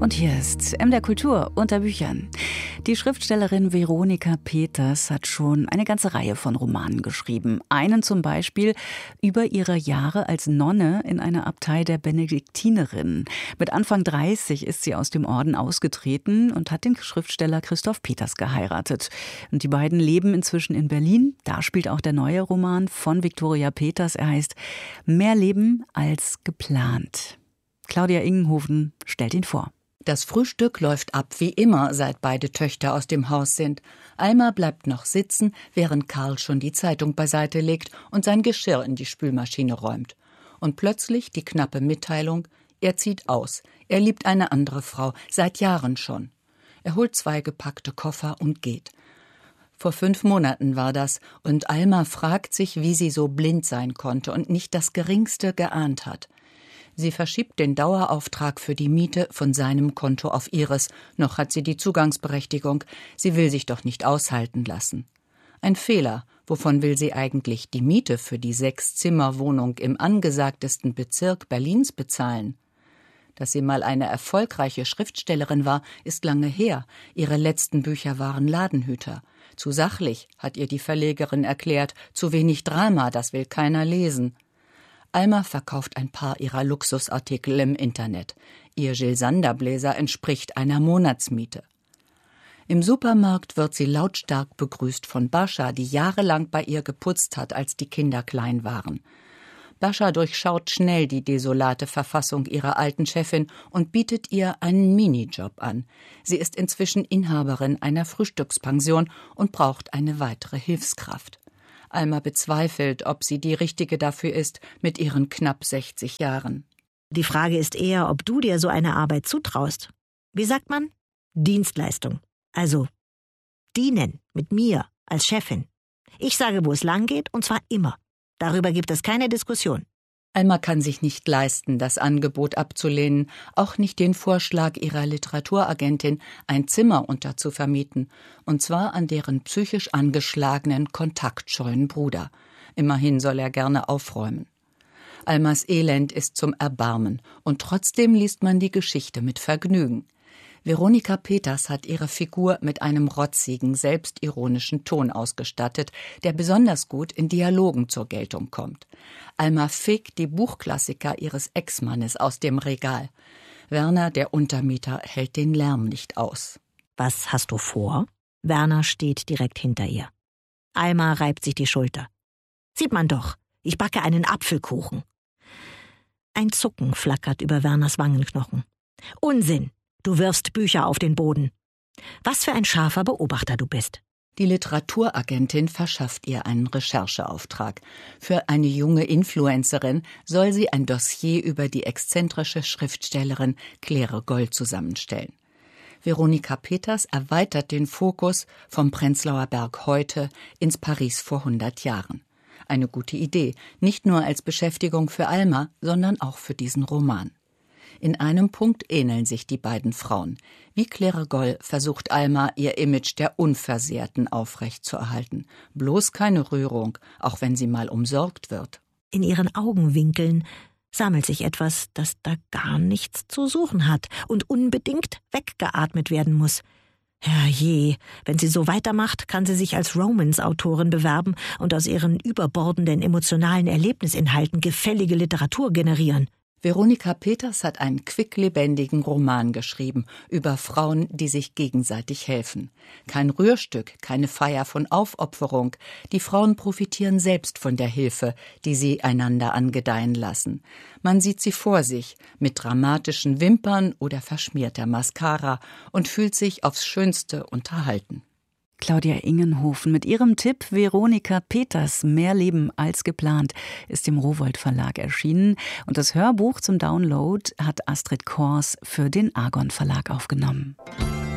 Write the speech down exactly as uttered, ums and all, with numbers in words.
Und hier ist M D R Kultur unter Büchern. Die Schriftstellerin Veronika Peters hat schon eine ganze Reihe von Romanen geschrieben. Einen zum Beispiel über ihre Jahre als Nonne in einer Abtei der Benediktinerinnen. Mit Anfang dreißig ist sie aus dem Orden ausgetreten und hat den Schriftsteller Christoph Peters geheiratet. Und die beiden leben inzwischen in Berlin. Da spielt auch der neue Roman von Viktoria Peters. Er heißt Mehr Leben als geplant. Claudia Ingenhofen stellt ihn vor. Das Frühstück läuft ab wie immer, seit beide Töchter aus dem Haus sind. Alma bleibt noch sitzen, während Karl schon die Zeitung beiseite legt und sein Geschirr in die Spülmaschine räumt. Und plötzlich die knappe Mitteilung: Er zieht aus. Er liebt eine andere Frau, seit Jahren schon. Er holt zwei gepackte Koffer und geht. Vor fünf Monaten war das, und Alma fragt sich, wie sie so blind sein konnte und nicht das Geringste geahnt hat. Sie verschiebt den Dauerauftrag für die Miete von seinem Konto auf ihres. Noch hat sie die Zugangsberechtigung. Sie will sich doch nicht aushalten lassen. Ein Fehler. Wovon will sie eigentlich die Miete für die Sechs-Zimmer-Wohnung im angesagtesten Bezirk Berlins bezahlen? Dass sie mal eine erfolgreiche Schriftstellerin war, ist lange her. Ihre letzten Bücher waren Ladenhüter. Zu sachlich, hat ihr die Verlegerin erklärt. Zu wenig Drama, das will keiner lesen. Alma verkauft ein paar ihrer Luxusartikel im Internet. Ihr Gilsander-Bläser entspricht einer Monatsmiete. Im Supermarkt wird sie lautstark begrüßt von Bascha, die jahrelang bei ihr geputzt hat, als die Kinder klein waren. Bascha durchschaut schnell die desolate Verfassung ihrer alten Chefin und bietet ihr einen Minijob an. Sie ist inzwischen Inhaberin einer Frühstückspension und braucht eine weitere Hilfskraft. Alma bezweifelt, ob sie die Richtige dafür ist, mit ihren knapp sechzig Jahren. Die Frage ist eher, ob du dir so eine Arbeit zutraust. Wie sagt man? Dienstleistung. Also dienen mit mir als Chefin. Ich sage, wo es lang geht, und zwar immer. Darüber gibt es keine Diskussion. Alma kann sich nicht leisten, das Angebot abzulehnen, auch nicht den Vorschlag ihrer Literaturagentin, ein Zimmer unterzuvermieten, und zwar an deren psychisch angeschlagenen, kontaktscheuen Bruder. Immerhin soll er gerne aufräumen. Almas Elend ist zum Erbarmen, und trotzdem liest man die Geschichte mit Vergnügen. Veronika Peters hat ihre Figur mit einem rotzigen, selbstironischen Ton ausgestattet, der besonders gut in Dialogen zur Geltung kommt. Alma fegt die Buchklassiker ihres Ex-Mannes aus dem Regal. Werner, der Untermieter, hält den Lärm nicht aus. Was hast du vor? Werner steht direkt hinter ihr. Alma reibt sich die Schulter. Sieht man doch, ich backe einen Apfelkuchen. Ein Zucken flackert über Werners Wangenknochen. Unsinn! Du wirfst Bücher auf den Boden. Was für ein scharfer Beobachter du bist. Die Literaturagentin verschafft ihr einen Rechercheauftrag. Für eine junge Influencerin soll sie ein Dossier über die exzentrische Schriftstellerin Claire Goll zusammenstellen. Veronika Peters erweitert den Fokus vom Prenzlauer Berg heute ins Paris vor hundert Jahren. Eine gute Idee, nicht nur als Beschäftigung für Alma, sondern auch für diesen Roman. In einem Punkt ähneln sich die beiden Frauen. Wie Claire Goll versucht Alma, ihr Image der Unversehrten aufrechtzuerhalten. Bloß keine Rührung, auch wenn sie mal umsorgt wird. In ihren Augenwinkeln sammelt sich etwas, das da gar nichts zu suchen hat und unbedingt weggeatmet werden muss. Herrje, wenn sie so weitermacht, kann sie sich als Romance-Autorin bewerben und aus ihren überbordenden emotionalen Erlebnisinhalten gefällige Literatur generieren. Veronika Peters hat einen quicklebendigen Roman geschrieben über Frauen, die sich gegenseitig helfen. Kein Rührstück, keine Feier von Aufopferung. Die Frauen profitieren selbst von der Hilfe, die sie einander angedeihen lassen. Man sieht sie vor sich, mit dramatischen Wimpern oder verschmierter Mascara, und fühlt sich aufs Schönste unterhalten. Claudia Ingenhofen mit ihrem Tipp Veronika Peters Mehr Leben als geplant ist im Rowohlt Verlag erschienen, und das Hörbuch zum Download hat Astrid Kors für den Argon Verlag aufgenommen.